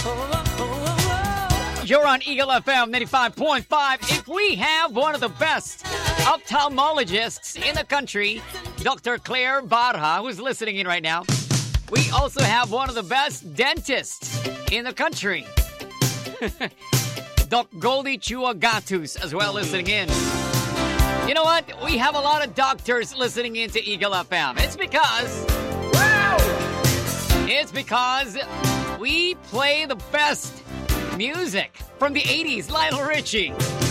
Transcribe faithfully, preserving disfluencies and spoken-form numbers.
You're on Eagle F M ninety-five point five. If we have one of the best ophthalmologists in the country, Doctor Claire Barha, who's listening in right now, we also have one of the best dentists in the country, Doc Goldie Chua-Gatus, as well, listening in. You know what? We have a lot of doctors listening in to Eagle F M. It's because... Wow! It's because we play the best music from the eighties. Lionel Richie,